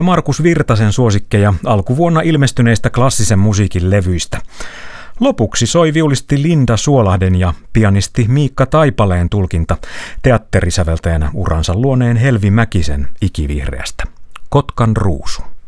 Markus Virtasen suosikkeja alkuvuonna ilmestyneistä klassisen musiikin levyistä. Lopuksi soi viulisti Linda Suolahden ja pianisti Miikka Taipaleen tulkinta teatterisäveltäjänä uransa luoneen Helvi Mäkisen Ikivihreästä. Kotkan ruusu.